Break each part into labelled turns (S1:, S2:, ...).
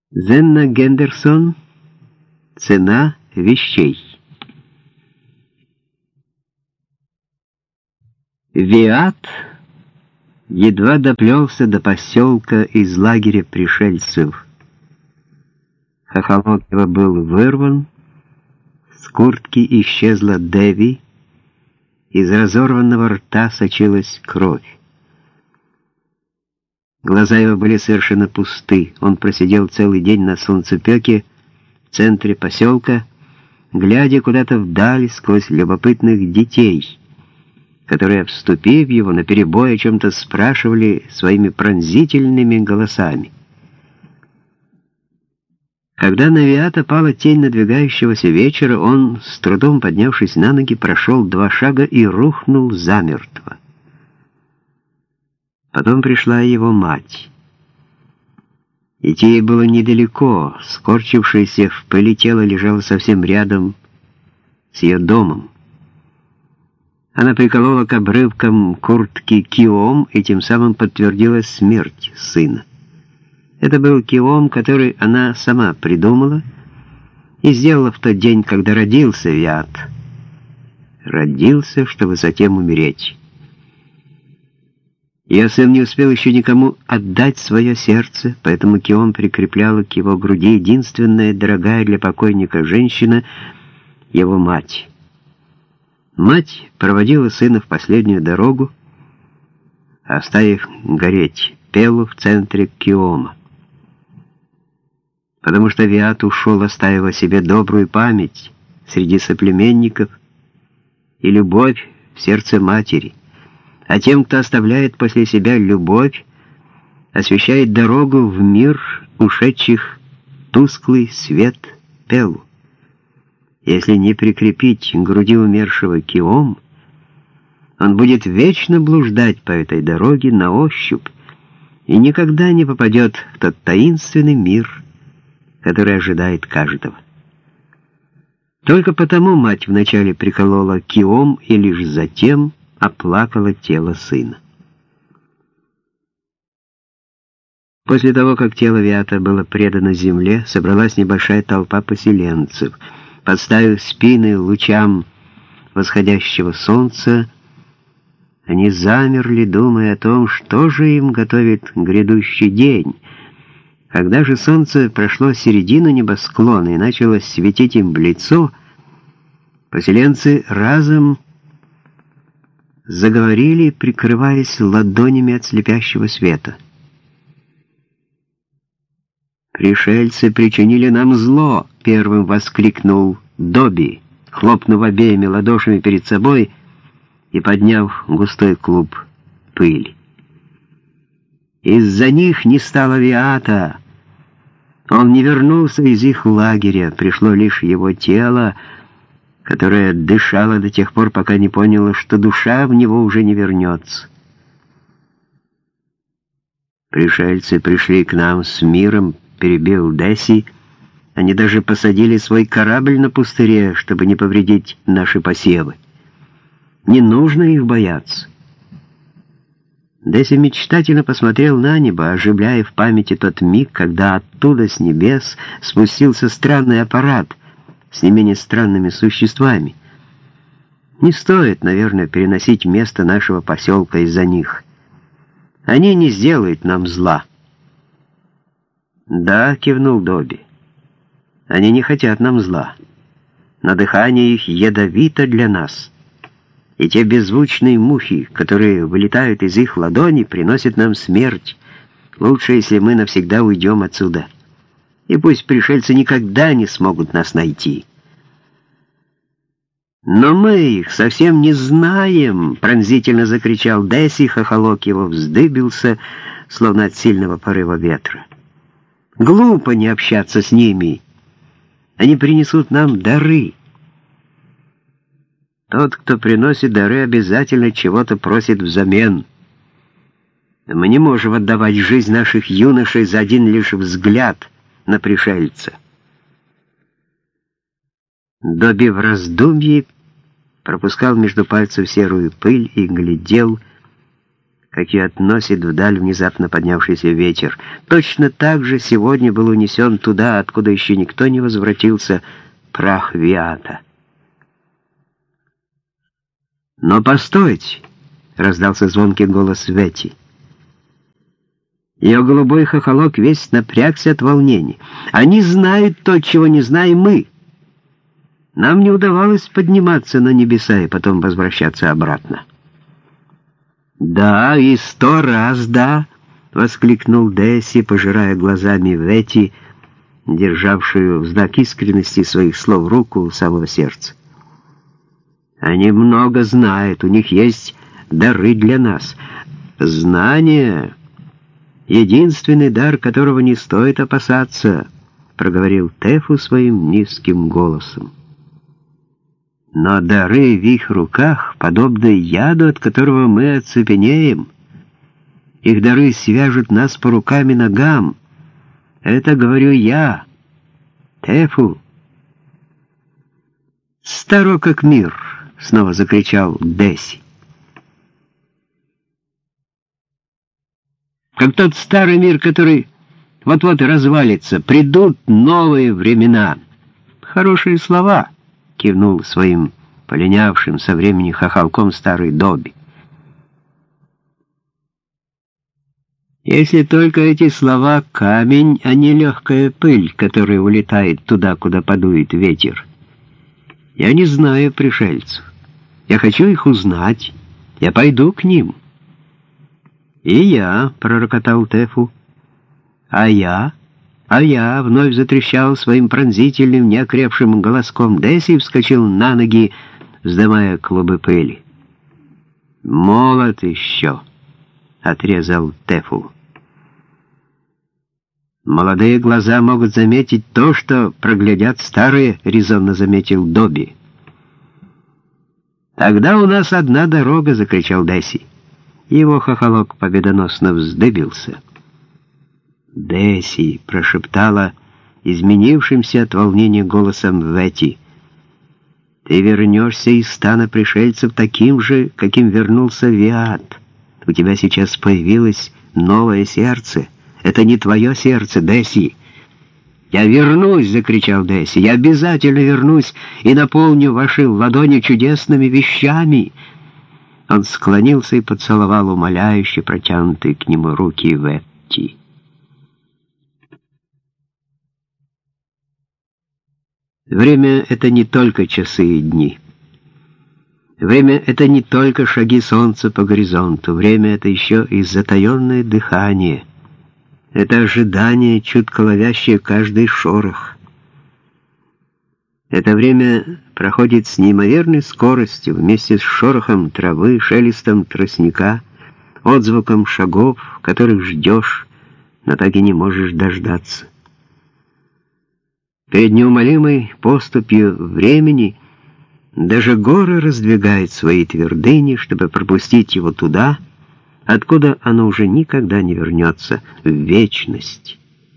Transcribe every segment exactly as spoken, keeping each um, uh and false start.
S1: Зенна Гендерсон. Цена вещей. Виат едва доплелся до поселка из лагеря пришельцев. Хохолок его был вырван, с куртки исчезла Деви, из разорванного рта сочилась кровь. Глаза его были совершенно пусты. Он просидел целый день на солнцепёке в центре поселка, глядя куда-то вдаль сквозь любопытных детей, которые, вступив в его, наперебой о чем-то спрашивали своими пронзительными голосами. Когда на Виата пала тень надвигающегося вечера, он, с трудом поднявшись на ноги, прошел два шага и рухнул замертво. Потом пришла его мать. Идти ей было недалеко, скорчившееся в пыли тело лежало совсем рядом с ее домом. Она приколола к обрывкам куртки киом и тем самым подтвердила смерть сына. Это был киом, который она сама придумала и сделала в тот день, когда родился Виат. Родился, чтобы затем умереть. Ее сын не успел еще никому отдать свое сердце, поэтому киом прикрепляла к его груди единственная дорогая для покойника женщина, его мать. Мать проводила сына в последнюю дорогу, оставив гореть пелу в центре киома. Потому что Виат ушел, оставив о себе добрую память среди соплеменников и любовь в сердце матери. А тем, кто оставляет после себя любовь, освещает дорогу в мир ушедших тусклый свет пелу. Если не прикрепить к груди умершего киом, он будет вечно блуждать по этой дороге на ощупь и никогда не попадет в тот таинственный мир, который ожидает каждого. Только потому мать вначале приколола киом и лишь затем оплакала тело сына. После того, как тело Виата было предано земле, собралась небольшая толпа поселенцев. Подставив спины лучам восходящего солнца, они замерли, думая о том, что же им готовит грядущий день. Когда же солнце прошло середину небосклона и начало светить им в лицо, поселенцы разом заговорили, прикрываясь ладонями от слепящего света. «Пришельцы причинили нам зло!» — первым воскликнул Доби, хлопнув обеими ладошами перед собой и подняв густой клуб пыли. «Из-за них не стало Виата. Он не вернулся из их лагеря, пришло лишь его тело, которая дышала до тех пор, пока не поняла, что душа в него уже не вернется. Пришельцы пришли к нам с миром, перебил Деси. Они даже посадили свой корабль на пустыре, чтобы не повредить наши посевы. Не нужно их бояться. Деси мечтательно посмотрел на небо, оживляя в памяти тот миг, когда оттуда с небес спустился странный аппарат с не менее странными существами. Не стоит, наверное, переносить место нашего поселка из-за них. Они не сделают нам зла. «Да», — кивнул Доби, — «они не хотят нам зла. Но дыхание их ядовито для нас. И те беззвучные мухи, которые вылетают из их ладони, приносят нам смерть. Лучше, если мы навсегда уйдем отсюда. И пусть пришельцы никогда не смогут нас найти». «Но мы их совсем не знаем!» — пронзительно закричал Деси, хохолок его вздыбился, словно от сильного порыва ветра. «Глупо не общаться с ними. Они принесут нам дары. Тот, кто приносит дары, обязательно чего-то просит взамен. Мы не можем отдавать жизнь наших юношей за один лишь взгляд на пришельца». Доби в раздумье пропускал между пальцев серую пыль и глядел, как и относит вдаль внезапно поднявшийся ветер. Точно так же сегодня был унесен туда, откуда еще никто не возвратился, прах Виата. «Но постойте!» — раздался звонкий голос Ветти. Ее голубой хохолок весь напрягся от волнения. «Они знают то, чего не знаем мы. Нам не удавалось подниматься на небеса и потом возвращаться обратно». «Да, и сто раз да!» — воскликнул Десси, пожирая глазами Ветти, державшую в знак искренности своих слов руку у самого сердца. «Они много знают, у них есть дары для нас. Знание — единственный дар, которого не стоит опасаться», — проговорил Тефу своим низким голосом. «Но дары в их руках подобны яду, от которого мы оцепенеем. Их дары свяжут нас по рукам и ногам. Это говорю я, Тефу». «Старо как мир!» — снова закричал Десси. «Как тот старый мир, который вот-вот развалится. Придут новые времена». «Хорошие слова», — кивнул своим полинявшим со времени хохолком старый Добби. «Если только эти слова — камень, а не легкая пыль, которая улетает туда, куда подует ветер. Я не знаю пришельцев. Я хочу их узнать. Я пойду к ним». «И я», — пророкотал Тефу. «А я?» «А я», — вновь затрещал своим пронзительным, неокрепшим голоском Десси, вскочил на ноги, вздымая клубы пыли. «Молод еще», — отрезал Тефу. «Молодые глаза могут заметить то, что проглядят старые», — резонно заметил Добби. «Тогда у нас одна дорога», — закричал Десси. Его хохолок победоносно вздыбился. «Десси», — прошептала изменившимся от волнения голосом Ветти, — «ты вернешься из стана пришельцев таким же, каким вернулся Виат. У тебя сейчас появилось новое сердце. Это не твое сердце, Десси». «Я вернусь!» — закричал Десси. «Я обязательно вернусь и наполню ваши ладони чудесными вещами!» Он склонился и поцеловал умоляюще протянутые к нему руки Ветти. Время — это не только часы и дни. Время — это не только шаги солнца по горизонту. Время — это еще и затаенное дыхание. Это ожидание, чутко ловящее каждый шорох. Это время проходит с неимоверной скоростью, вместе с шорохом травы, шелестом тростника, отзвуком шагов, которых ждешь, но так и не можешь дождаться. Перед неумолимой поступью времени даже горы раздвигают свои твердыни, чтобы пропустить его туда, откуда оно уже никогда не вернется, в вечность.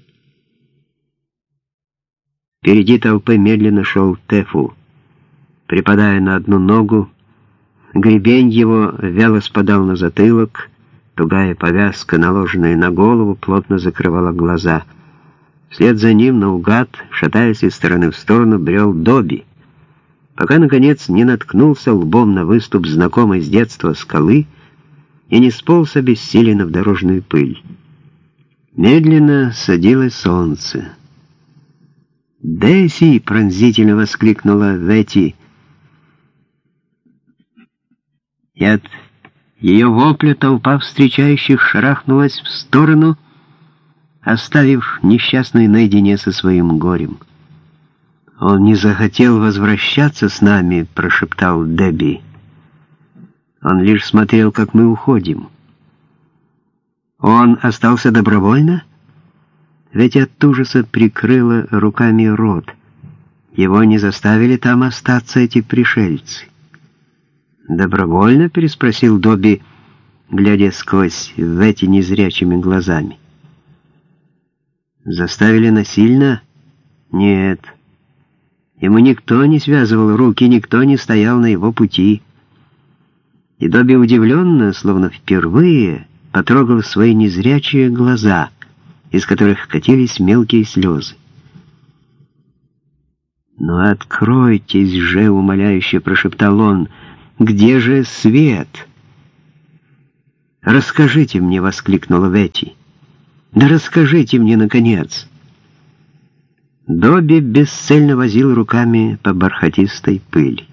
S1: Впереди толпы медленно шел Тефу, припадая на одну ногу. Гребень его вяло спадал на затылок, тугая повязка, наложенная на голову, плотно закрывала глаза. Вслед за ним, наугад, шатаясь из стороны в сторону, брел Добби, пока, наконец, не наткнулся лбом на выступ знакомой с детства скалы и не сполз обессиленно в дорожную пыль. Медленно садилось солнце. «Десси!» — пронзительно воскликнула Ветти. И от ее вопля толпа встречающих шарахнулась в сторону, оставив несчастную наедине со своим горем. «Он не захотел возвращаться с нами», — прошептал Дебби. «Он лишь смотрел, как мы уходим». «Он остался добровольно?» Ведь от ужаса прикрыла руками рот. Его не заставили там остаться эти пришельцы. «Добровольно?» — переспросил Добби, глядя сквозь Ветти незрячими глазами. «Заставили насильно? Нет. Ему никто не связывал руки, никто не стоял на его пути. И Добби удивленно, словно впервые, потрогал свои незрячие глаза, из которых катились мелкие слезы. «Ну откройтесь же!» — умоляюще прошептал он. «Где же свет?» «Расскажите мне!» — воскликнула Ветти. «Да расскажите мне, наконец!» Добби бесцельно возил руками по бархатистой пыли.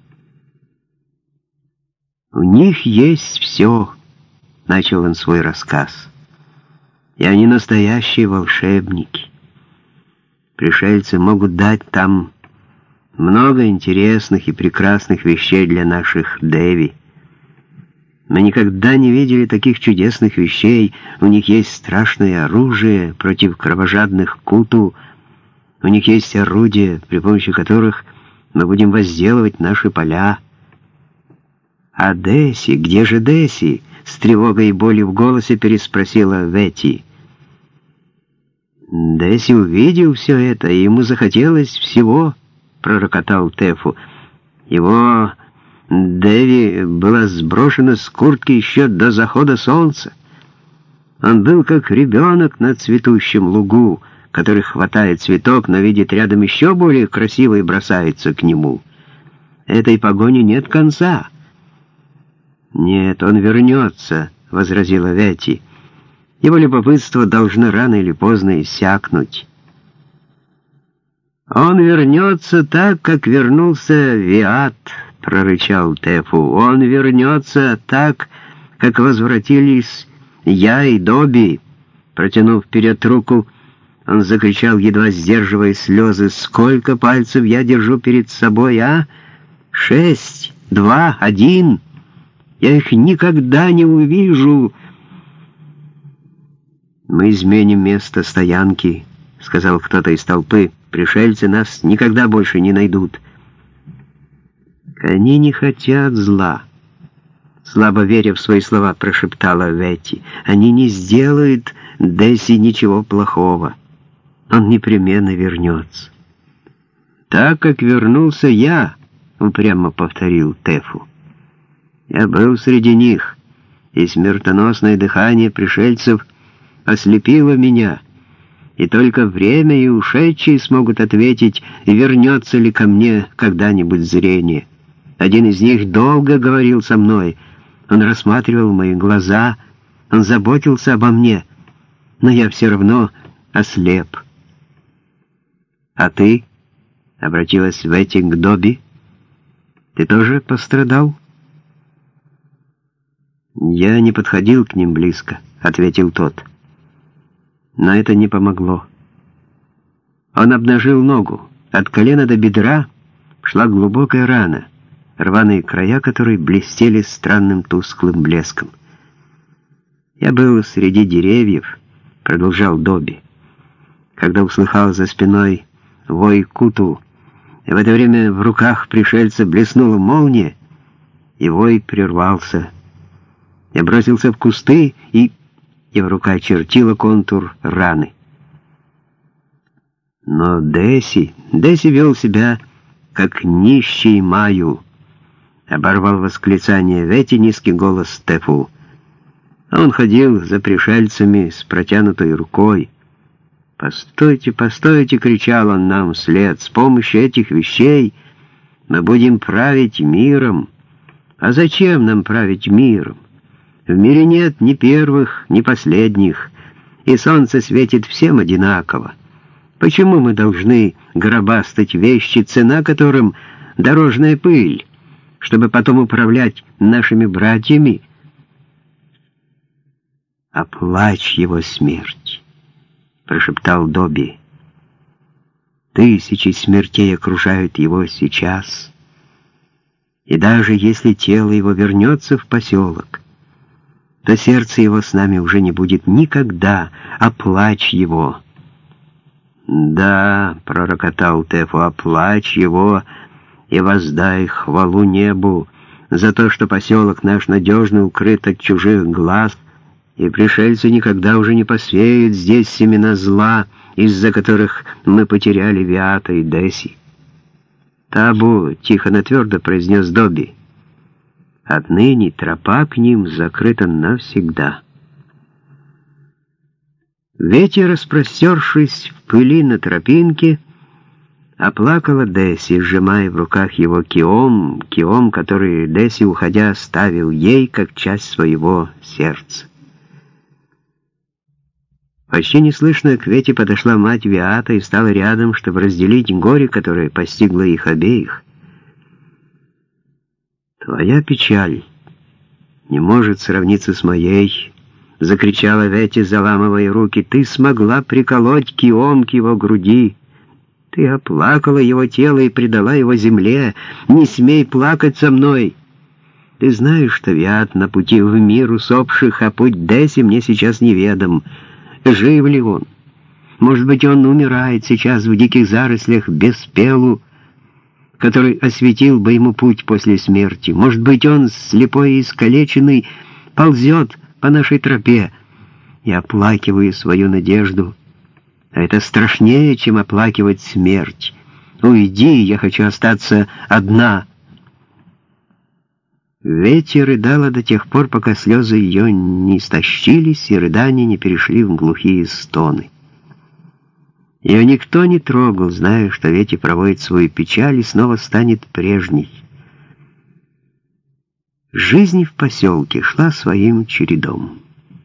S1: «У них есть все», — начал он свой рассказ. «И они настоящие волшебники. Пришельцы могут дать там много интересных и прекрасных вещей для наших Деви. Мы никогда не видели таких чудесных вещей. У них есть страшное оружие против кровожадных куту. У них есть орудия, при помощи которых мы будем возделывать наши поля. А Деси, где же Деси?» — с тревогой и болью в голосе переспросила Ветти. «Деси увидел все это, и ему захотелось всего», — пророкотал Тефу. «Его Деви была сброшена с куртки еще до захода солнца. Он был как ребенок на цветущем лугу, который хватает цветок, но видит рядом еще более красивый и бросается к нему. Этой погони нет конца». «Нет, он вернется», — возразила Ветти. «Его любопытство должно рано или поздно иссякнуть». «Он вернется так, как вернулся Виат», — прорычал Тефу. «Он вернется так, как возвратились я и Добби». Протянув вперед руку, он закричал, едва сдерживая слезы: «Сколько пальцев я держу перед собой, а? Шесть, два, один. Я их никогда не увижу». «Мы изменим место стоянки», — сказал кто-то из толпы. «Пришельцы нас никогда больше не найдут». «Они не хотят зла», — слабо веря в свои слова, прошептала Ветти. «Они не сделают Деси ничего плохого. Он непременно вернется». «Так как вернулся я», — упрямо повторил Тефу. «Я был среди них, и смертоносное дыхание пришельцев ослепило меня, и только время и ушедшие смогут ответить, вернется ли ко мне когда-нибудь зрение. Один из них долго говорил со мной, он рассматривал мои глаза, он заботился обо мне, но я все равно ослеп». «А ты?» — обратилась Ветти к Добби. «Ты тоже пострадал?» «Я не подходил к ним близко», — ответил тот. Но это не помогло. Он обнажил ногу. От колена до бедра шла глубокая рана, рваные края которой блестели странным тусклым блеском. «Я был среди деревьев», — продолжал Добби, когда услыхал за спиной вой куту. И в это время в руках пришельца блеснула молния, и вой прервался. Я бросился в кусты, и его рука очертила контур раны. Но Деси, Деси вел себя, как нищий Маю, оборвал восклицание Ветти низкий голос Тефу. Он ходил за пришельцами с протянутой рукой. «Постойте, постойте!» — кричал он нам вслед. «С помощью этих вещей мы будем править миром». «А зачем нам править миром? В мире нет ни первых, ни последних, и солнце светит всем одинаково. Почему мы должны гробастать вещи, цена которым дорожная пыль, чтобы потом управлять нашими братьями?» «Оплачь его смерть», — прошептал Добби. «Тысячи смертей окружают его сейчас, и даже если тело его вернется в поселок, то сердце его с нами уже не будет никогда. Оплачь его». «Да», — пророкотал Тефу, — «оплачь его и воздай хвалу небу за то, что поселок наш надежно укрыт от чужих глаз, и пришельцы никогда уже не посеют здесь семена зла, из-за которых мы потеряли Виата и Деси». «Табу», — тихо, но твердо произнес Добби. Отныне тропа к ним закрыта навсегда. Ветер, распростершись в пыли на тропинке, оплакала Деси, сжимая в руках его киом, киом, который Деси, уходя, оставил ей как часть своего сердца. Почти неслышно к Вете подошла мать Виата и стала рядом, чтобы разделить горе, которое постигло их обеих. «Твоя печаль не может сравниться с моей», — закричала Вете, заламывая руки. «Ты смогла приколоть киом к его груди. Ты оплакала его тело и предала его земле. Не смей плакать со мной. Ты знаешь, что Виат на пути в мир усопших, а путь Деси мне сейчас неведом. Жив ли он? Может быть, он умирает сейчас в диких зарослях без пелу, который осветил бы ему путь после смерти. Может быть, он, слепой и искалеченный, ползет по нашей тропе. Я оплакиваю свою надежду. А это страшнее, чем оплакивать смерть. Уйди, я хочу остаться одна». Ветер рыдала до тех пор, пока слезы ее не истощились, и рыдания не перешли в глухие стоны. Ее никто не трогал, зная, что Вети проводит свою печаль и снова станет прежней. Жизнь в поселке шла своим чередом.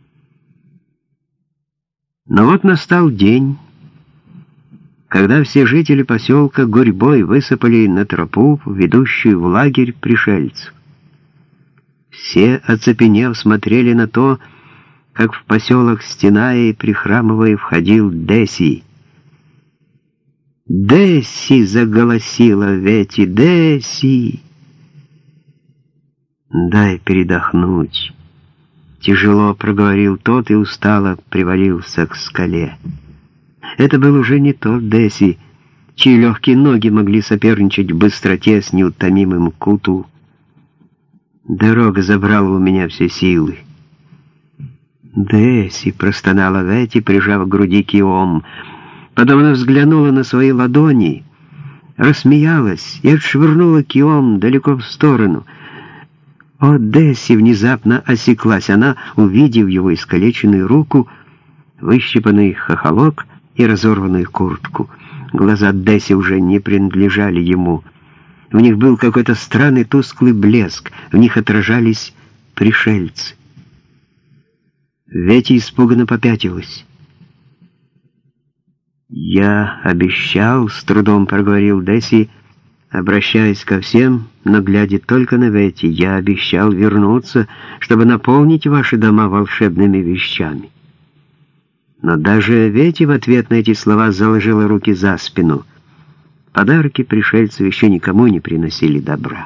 S1: Но вот настал день, когда все жители поселка гурьбой высыпали на тропу, ведущую в лагерь пришельцев. Все, оцепенев, смотрели на то, как в поселок, стеная и прихрамывая, входил Деси. «Деси!» — заголосила Вети. «Деси!» «Дай передохнуть!» — тяжело проговорил тот и устало привалился к скале. Это был уже не тот Деси, чьи легкие ноги могли соперничать в быстроте с неутомимым Куту. «Дорога забрала у меня все силы». «Деси!» — простонала Вети, прижав к груди киом. Потом она взглянула на свои ладони, рассмеялась и отшвырнула киом далеко в сторону. О, Деси внезапно осеклась. Она, увидев его искалеченную руку, выщипанный хохолок и разорванную куртку. Глаза Деси уже не принадлежали ему. В них был какой-то странный тусклый блеск, в них отражались пришельцы. Вети испуганно попятилась. «Я обещал», — с трудом проговорил Деси, обращаясь ко всем, но глядя только на Вети, «я обещал вернуться, чтобы наполнить ваши дома волшебными вещами». Но даже Вети в ответ на эти слова заложила руки за спину. Подарки пришельцев еще никому не приносили добра.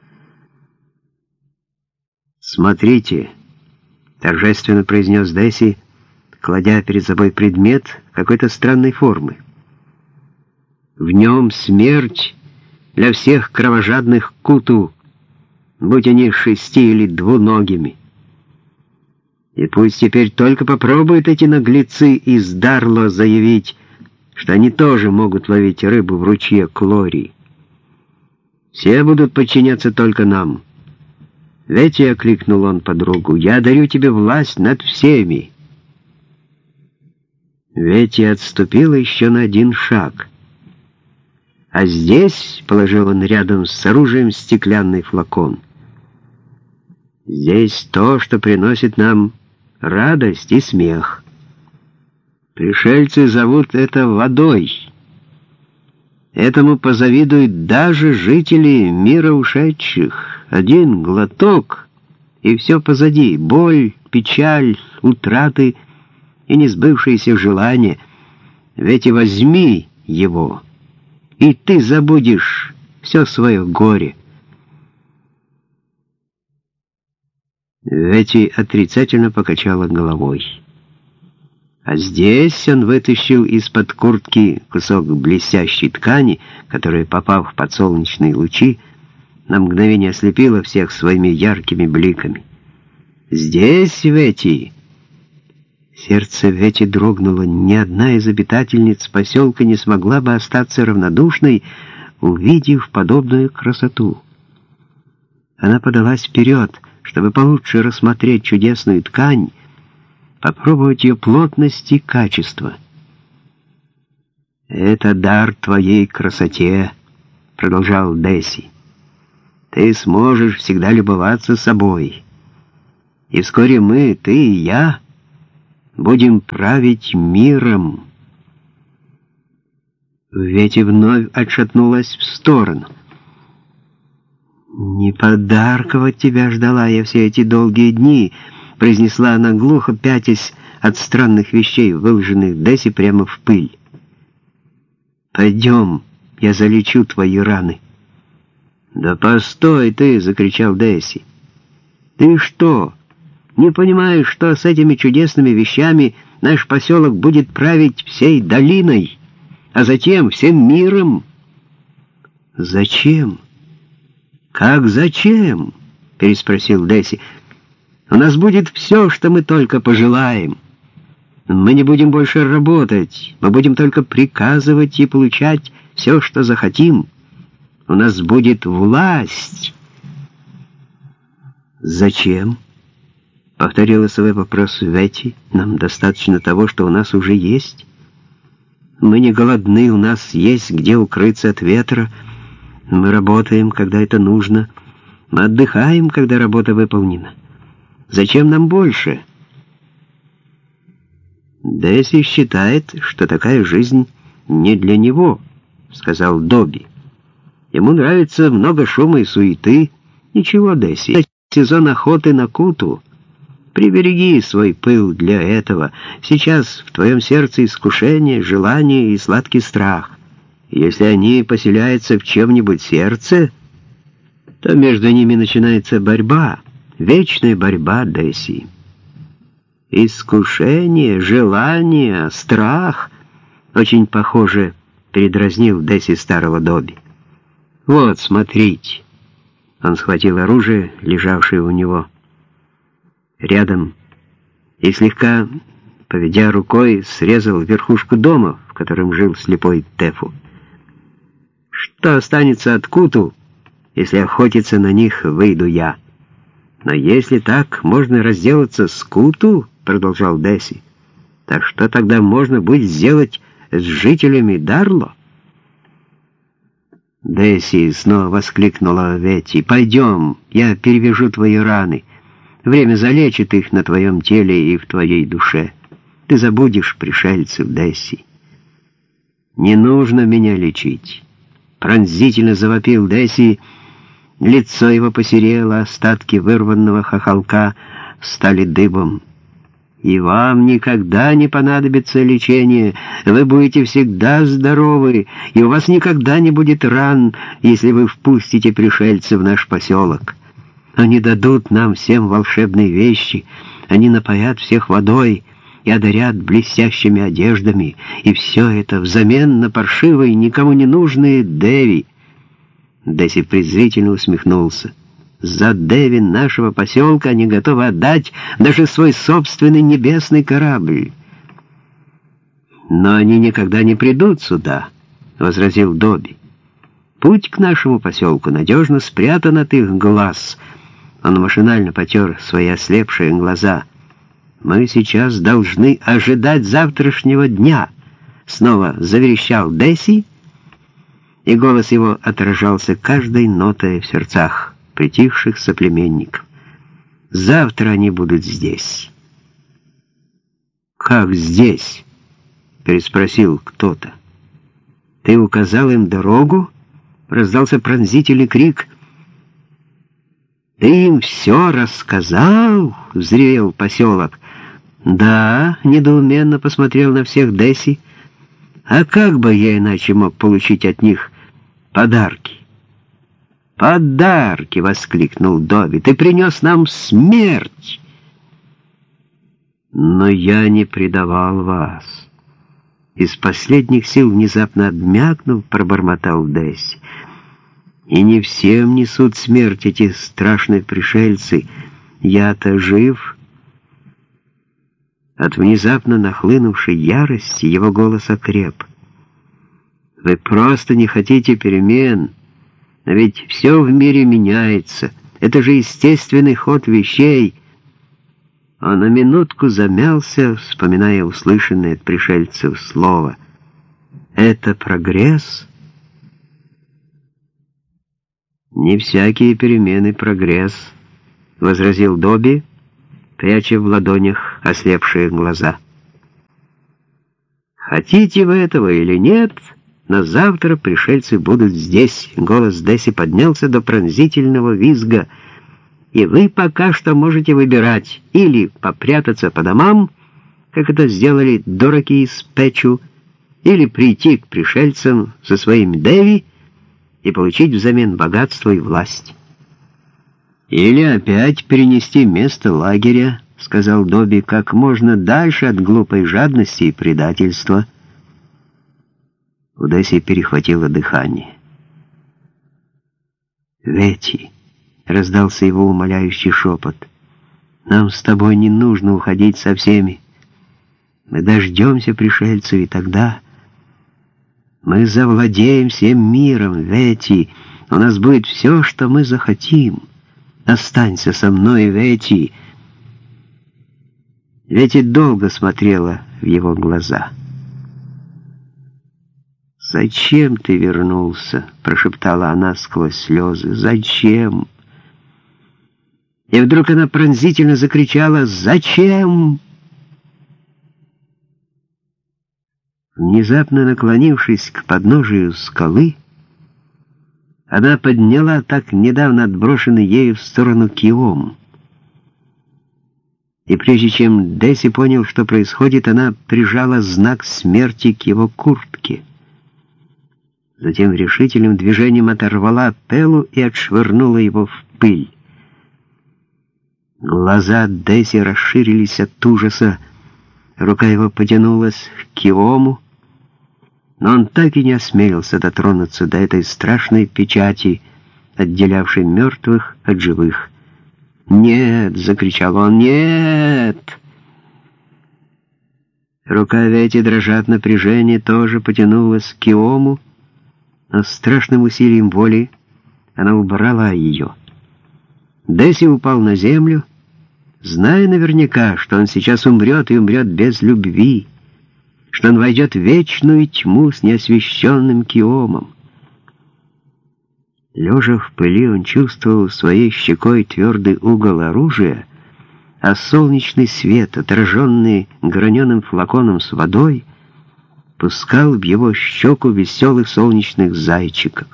S1: «Смотрите», — торжественно произнес Деси, кладя перед собой предмет какой-то странной формы. «В нем смерть для всех кровожадных Куту, будь они шести или двуногими. И пусть теперь только попробуют эти наглецы из Дарло заявить, что они тоже могут ловить рыбу в ручье Клории. Все будут подчиняться только нам. Вети, — окликнул он подругу, — я дарю тебе власть над всеми». Вети отступила еще на один шаг. «А здесь, — положил он рядом с оружием, стеклянный флакон, — здесь то, что приносит нам радость и смех. Пришельцы зовут это водой. Этому позавидуют даже жители мира ушедших. Один глоток, и все позади. Боль, печаль, утраты и несбывшиеся желания. Ведь и возьми его, и ты забудешь все свое горе». Вети отрицательно покачала головой. А здесь он вытащил из-под куртки кусок блестящей ткани, которая, попав под солнечные лучи, на мгновение ослепила всех своими яркими бликами. «Здесь, Вети!» Сердце Вети дрогнуло. Ни одна из обитательниц поселка не смогла бы остаться равнодушной, увидев подобную красоту. Она подалась вперед, чтобы получше рассмотреть чудесную ткань, попробовать ее плотность и качество. «Это дар твоей красоте», — продолжал Десси. «Ты сможешь всегда любоваться собой. И вскоре мы, ты и я, будем править миром». Вети вновь отшатнулась в сторону. «Не подарков от тебя ждала я все эти долгие дни», — произнесла она глухо, пятясь от странных вещей, выложенных Десси прямо в пыль. «Пойдем, я залечу твои раны». «Да постой ты!» — закричал Десси. «Ты что, не понимаешь, что с этими чудесными вещами наш поселок будет править всей долиной, а затем всем миром?» «Зачем? Как зачем?» — переспросил Десси. «У нас будет все, что мы только пожелаем. Мы не будем больше работать, мы будем только приказывать и получать все, что захотим. У нас будет власть». «Зачем?» — повторила свой вопрос Ветти. «Нам достаточно того, что у нас уже есть. Мы не голодны, у нас есть где укрыться от ветра. Мы работаем, когда это нужно. Мы отдыхаем, когда работа выполнена. Зачем нам больше?» «Десси считает, что такая жизнь не для него», — сказал Добби. «Ему нравится много шума и суеты». «Ничего, Десси, сезон охоты на куту. Прибереги свой пыл для этого. Сейчас в твоем сердце искушение, желание и сладкий страх. Если они поселяются в чьем-нибудь сердце, то между ними начинается борьба, вечная борьба, Десси. Искушение, желание, страх — очень похоже, передразнил Десси старого Добби. «Вот, смотрите». Он схватил оружие, лежавшее у него рядом, и слегка, поведя рукой, срезал верхушку дома, в котором жил слепой Тефу. «Что останется от куту, если охотиться на них выйду я? Но если так можно разделаться с куту, — продолжал Десси, — так что тогда можно будет сделать с жителями Дарло?» «Десси!» — снова воскликнула Ветти. «Пойдем, я перевяжу твои раны. Время залечит их на твоем теле и в твоей душе. Ты забудешь пришельцев, Десси». «Не нужно меня лечить!» — пронзительно завопил Десси. Лицо его посерело, остатки вырванного хохолка стали дыбом. «И вам никогда не понадобится лечение. Вы будете всегда здоровы, и у вас никогда не будет ран, если вы впустите пришельцев в наш поселок. Они дадут нам всем волшебные вещи, они напоят всех водой и одарят блестящими одеждами, и все это взамен на паршивые, никому не нужные Деви». Десси презрительно усмехнулся. «За Деви нашего поселка они готовы отдать даже свой собственный небесный корабль». «Но они никогда не придут сюда», — возразил Добби. «Путь к нашему поселку надежно спрятан от их глаз». Он машинально потер свои ослепшие глаза. «Мы сейчас должны ожидать завтрашнего дня», — снова заверещал Десси, и голос его отражался каждой нотой в сердцах притихших соплеменников. «Завтра они будут здесь». «Как здесь?» — переспросил кто-то. «Ты указал им дорогу?» — раздался пронзительный крик. «Ты им все рассказал?» — взревел поселок. «Да», — недоуменно посмотрел на всех Десси. «А как бы я иначе мог получить от них подарки?» «Подарки!» — воскликнул Добби. «Ты принес нам смерть!» «Но я не предавал вас!» Из последних сил, внезапно обмякнув, пробормотал Десси. «И не всем несут смерть эти страшные пришельцы. Я-то жив!» От внезапно нахлынувшей ярости его голос окреп. «Вы просто не хотите перемен. Но ведь все в мире меняется. Это же естественный ход вещей. Он на минутку замялся, вспоминая услышанное от пришельцев слово. Это прогресс? Не всякие перемены прогресс, возразил Добби, пряча в ладонях ослепшие глаза. Хотите вы этого или нет, но завтра пришельцы будут здесь. Голос Дэсси поднялся до пронзительного визга. И вы пока что можете выбирать или попрятаться по домам, как это сделали дураки из Печу, или прийти к пришельцам со своим Дэви и получить взамен богатство и власть. «Или опять перенести место лагеря», — сказал Добби, — «как можно дальше от глупой жадности и предательства». У Дэсси перехватило дыхание. «Ветти», — раздался его умоляющий шепот, — «нам с тобой не нужно уходить со всеми. Мы дождемся пришельцев, и тогда мы завладеем всем миром, Ветти. У нас будет все, что мы захотим. Останься со мной, Ветти». Ветти долго смотрела в его глаза. «Зачем ты вернулся?» — прошептала она сквозь слезы. «Зачем?» И вдруг она пронзительно закричала: «Зачем?» Внезапно наклонившись к подножию скалы, она подняла так недавно отброшенный ею в сторону киом. И прежде чем Дэсси понял, что происходит, она прижала знак смерти к его куртке. Затем решительным движением оторвала Пелу и отшвырнула его в пыль. Глаза Дэсси расширились от ужаса, рука его потянулась к киому, но он так и не осмелился дотронуться до этой страшной печати, отделявшей мертвых от живых. «Нет!» — закричал он. «Нет!» Рука Ветти, дрожа от напряжения, тоже потянулась к киому, но страшным усилием воли она убрала ее. Дэсси упал на землю, зная наверняка, что он сейчас умрет и умрет без любви, что он войдет в вечную тьму с неосвещенным киомом. Лежа в пыли, он чувствовал своей щекой твердый угол оружия, а солнечный свет, отраженный граненым флаконом с водой, пускал в его щеку веселых солнечных зайчиков.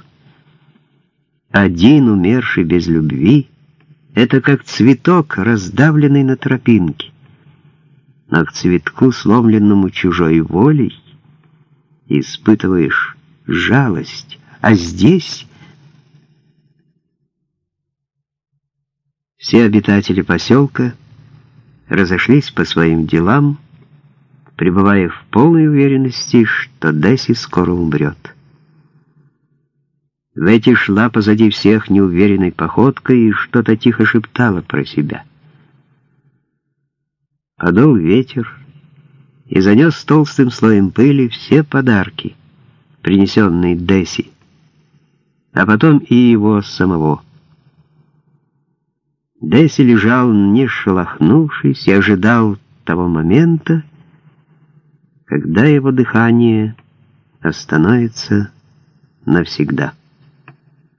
S1: Один, умерший без любви, — это как цветок, раздавленный на тропинке. Но к цветку, сломленному чужой волей, испытываешь жалость, а здесь все обитатели поселка разошлись по своим делам, пребывая в полной уверенности, что Дэсси скоро умрет. Ветти шла позади всех неуверенной походкой и что-то тихо шептала про себя. Подул ветер и занес толстым слоем пыли все подарки, принесенные Дэсси, а потом и его самого. Дэсси лежал, не шелохнувшись, и ожидал того момента, когда его дыхание остановится навсегда.